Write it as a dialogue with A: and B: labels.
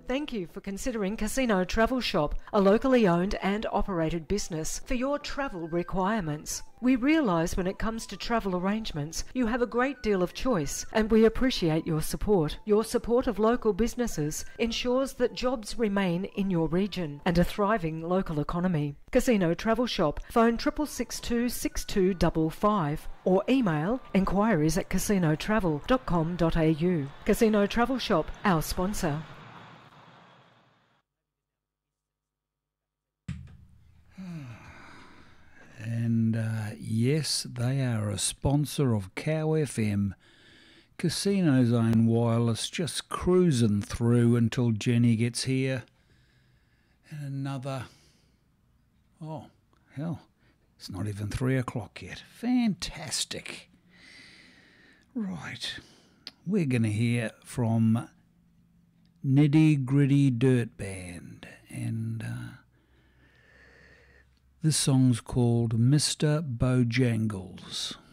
A: Thank you for considering Casino Travel Shop, a locally owned and operated business for your travel requirements. We realise when it comes to travel arrangements, you have a great deal of choice, and we appreciate your support. Your support of local businesses ensures that jobs remain in your region and a thriving local economy. Casino Travel Shop, phone 6662 6255 or email enquiries@casinotravel.com.au. Casino Travel Shop, our sponsor.
B: And yes, they are a sponsor of Cow FM. Casino Zone Wireless, just cruising through until Jenny gets here. And another, oh, hell, it's not even 3 o'clock yet. Fantastic. Right, we're going to hear from Nitty Gritty Dirt Band, and this song's called Mr. Bojangles.